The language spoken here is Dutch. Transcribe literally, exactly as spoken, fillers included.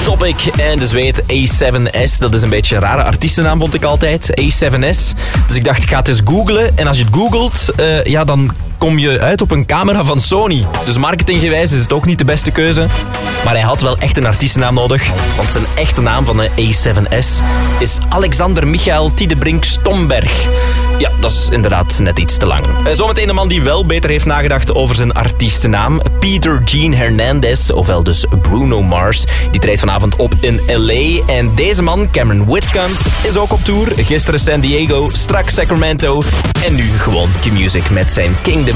Topic en de Zweed A zeven S. Dat is een beetje een rare artiestennaam, vond ik altijd. A zeven S. Dus ik dacht, ik ga het eens googlen. En als je het googelt, uh, ja, dan kom je uit op een camera van Sony. Dus marketinggewijs is het ook niet de beste keuze. Maar hij had wel echt een artiestennaam nodig. Want zijn echte naam van de A zeven S is Alexander Michael Tiedebrink Stomberg. Ja, dat is inderdaad net iets te lang. Zometeen een man die wel beter heeft nagedacht over zijn artiestennaam. Peter Gene Hernandez, ofwel dus Bruno Mars. Die treedt vanavond op in L A. En deze man, Cameron Whitcomb, is ook op tour. Gisteren San Diego, straks Sacramento. En nu gewoon Q-Music met zijn Kingdom